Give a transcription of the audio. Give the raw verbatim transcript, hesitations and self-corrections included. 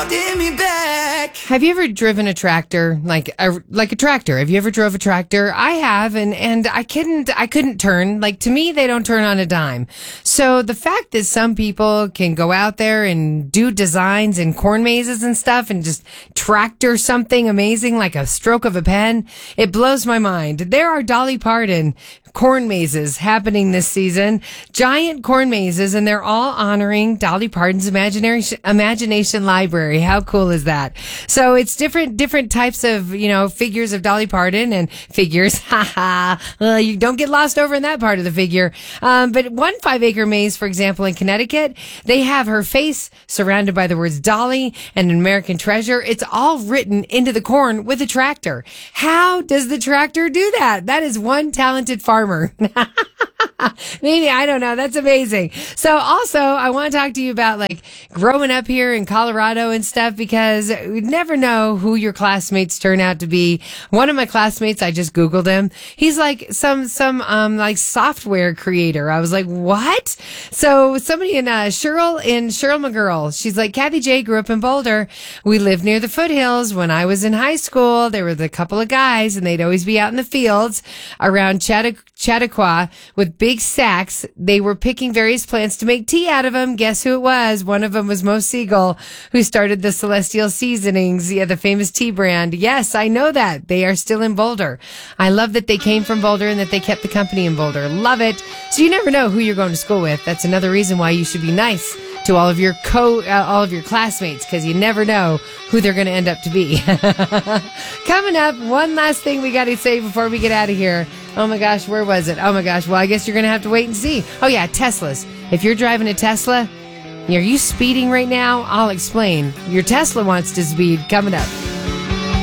holding me back. Have you ever driven a tractor, like a like a tractor? Have you ever drove a tractor? I have, and and I couldn't I couldn't turn. Like, to me, they don't turn on a dime. So the fact that some people can go out there and do designs and corn mazes and stuff and just tractor something amazing like a stroke of a pen, it blows my mind. There are Dolly Parton corn mazes happening this season, giant corn mazes, and they're all honoring Dolly Parton's imagination imagination library. How cool is that? So it's different different types of, you know, figures of Dolly Parton and figures. Haha. Well, you don't get lost over in that part of the figure. Um, but one five acre maze, for example, in Connecticut, they have her face surrounded by the words Dolly and an American treasure. It's all written into the corn with a tractor. How does the tractor do that? That is one talented farmer. Maybe, I don't know. That's amazing. So also, I want to talk to you about like growing up here in Colorado and stuff, because you never know who your classmates turn out to be. One of my classmates, I just Googled him. He's like some, some, um, like software creator. I was like, what? So somebody in, uh, Cheryl in Cheryl McGurl, she's like, Kathy J grew up in Boulder. We lived near the foothills. When I was in high school, there were the couple of guys and they'd always be out in the fields around Chatta- Chautauqua with big sacks. They were picking various plants to make tea out of them. Guess who it was? One of them was Mo Siegel, who started the Celestial Seasonings, yeah, the famous tea brand. Yes, I know that. They are still in Boulder. I love that they came from Boulder and that they kept the company in Boulder. Love it. So you never know who you're going to school with. That's another reason why you should be nice to all of your co, uh, all of your classmates, because you never know who they're going to end up to be. Coming up, one last thing we got to say before we get out of here. Oh my gosh, where was it? Oh my gosh, well, I guess you're going to have to wait and see. Oh yeah, Teslas. If you're driving a Tesla, are you speeding right now? I'll explain. Your Tesla wants to speed. Coming up.